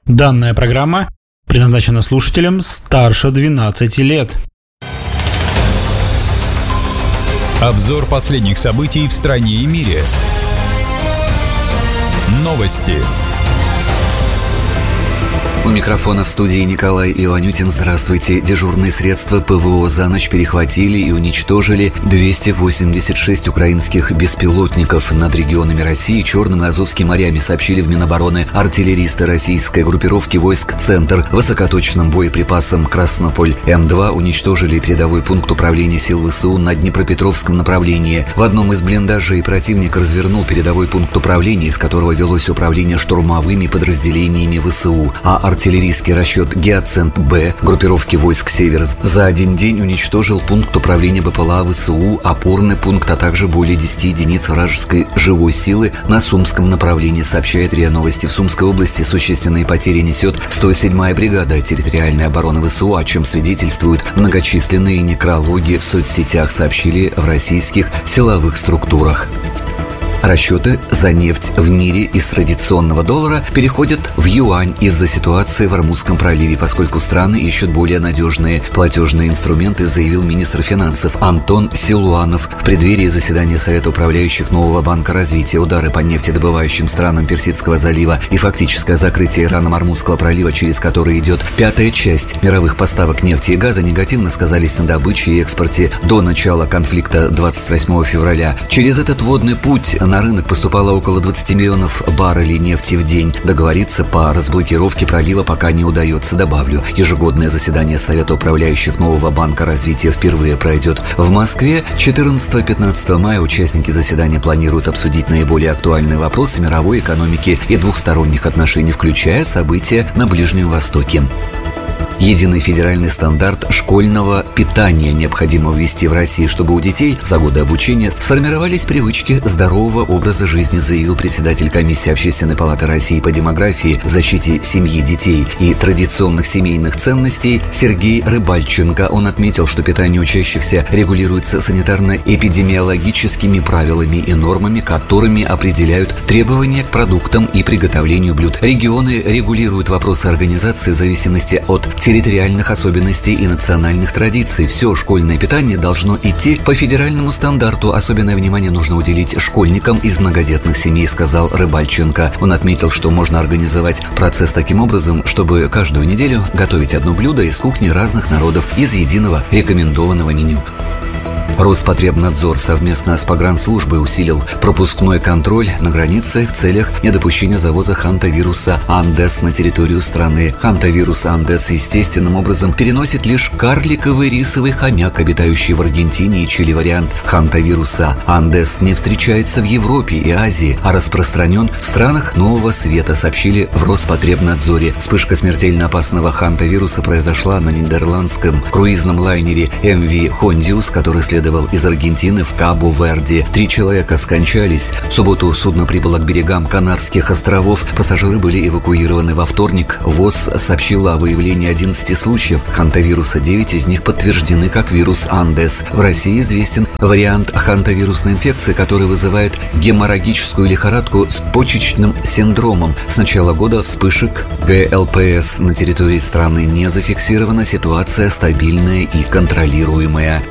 Данная программа предназначена слушателям старше 12 лет. Обзор последних событий в стране и мире. Новости. У микрофона в студии Николай Иванютин. Здравствуйте. Дежурные средства ПВО за ночь перехватили и уничтожили 286 украинских беспилотников над регионами России, Черным и Азовским морями, сообщили в Минобороны артиллеристы российской группировки войск «Центр». Высокоточным боеприпасом «Краснополь-М2» уничтожили передовой пункт управления сил ВСУ на Днепропетровском направлении. В одном из блиндажей противник развернул передовой пункт управления, из которого велось управление штурмовыми подразделениями ВСУ, а артиллерийский расчет «Гиацинт-Б» группировки войск «Север» за один день уничтожил пункт управления БПЛА ВСУ, опорный пункт, а также более 10 единиц вражеской живой силы на Сумском направлении, сообщает РИА Новости. В Сумской области существенные потери несет 107-я бригада территориальной обороны ВСУ, о чем свидетельствуют многочисленные некрологи в соцсетях, сообщили в российских силовых структурах. Расчеты за нефть в мире из традиционного доллара переходят в юань из-за ситуации в Ормузском проливе, поскольку страны ищут более надежные платежные инструменты, заявил министр финансов Антон Силуанов в преддверии заседания Совета управляющих нового банка развития. Удары по нефтедобывающим странам Персидского залива и фактическое закрытие Ираном Ормузского пролива, через который идет пятая часть мировых поставок нефти и газа, негативно сказались на добыче и экспорте до начала конфликта 28 февраля. Через этот водный путь на рынок поступало около 20 миллионов баррелей нефти в день. Договориться по разблокировке пролива пока не удается, добавлю. Ежегодное заседание Совета управляющих нового банка развития впервые пройдет в Москве. 14-15 мая участники заседания планируют обсудить наиболее актуальные вопросы мировой экономики и двухсторонних отношений, включая события на Ближнем Востоке. Единый федеральный стандарт школьного питания необходимо ввести в России, чтобы у детей за годы обучения сформировались привычки здорового образа жизни, заявил председатель комиссии Общественной палаты России по демографии, защите семьи, детей и традиционных семейных ценностей Сергей Рыбальченко. Он отметил, что питание учащихся регулируется санитарно-эпидемиологическими правилами и нормами, которыми определяют требования к продуктам и приготовлению блюд. Регионы регулируют вопросы организации в зависимости от территориальных особенностей и национальных традиций. Все школьное питание должно идти по федеральному стандарту. Особенное внимание нужно уделить школьникам из многодетных семей, сказал Рыбальченко. Он отметил, что можно организовать процесс таким образом, чтобы каждую неделю готовить одно блюдо из кухни разных народов из единого рекомендованного меню. Роспотребнадзор совместно с погранслужбой усилил пропускной контроль на границе в целях недопущения завоза хантавируса Андес на территорию страны. Хантавирус Андес естественным образом переносит лишь карликовый рисовый хомяк, обитающий в Аргентине и Чили. Вариант хантавируса Андес не встречается в Европе и Азии, а распространен в странах Нового Света, сообщили в Роспотребнадзоре. Вспышка смертельно опасного хантавируса произошла на нидерландском круизном лайнере MV Hondius, который следовал из Аргентины в Кабо-Верде. 3 человека скончались. В субботу судно прибыло к берегам Канарских островов. Пассажиры были эвакуированы во вторник. ВОЗ сообщила о выявлении 11 случаев хантавируса. 9 из них подтверждены как вирус Андес. В России известен вариант хантавирусной инфекции, который вызывает геморрагическую лихорадку с почечным синдромом. С начала года вспышек ГЛПС на территории страны не зафиксирована. Ситуация стабильная и контролируемая.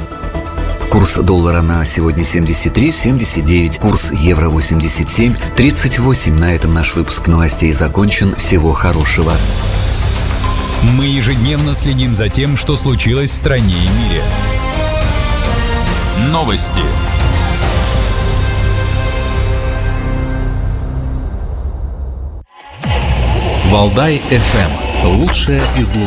Курс доллара на сегодня 73,79, курс евро 87,38. На этом наш выпуск новостей закончен. Всего хорошего. Мы ежедневно следим за тем, что случилось в стране и мире. Новости. Валдай FM. Лучшее из лучшего.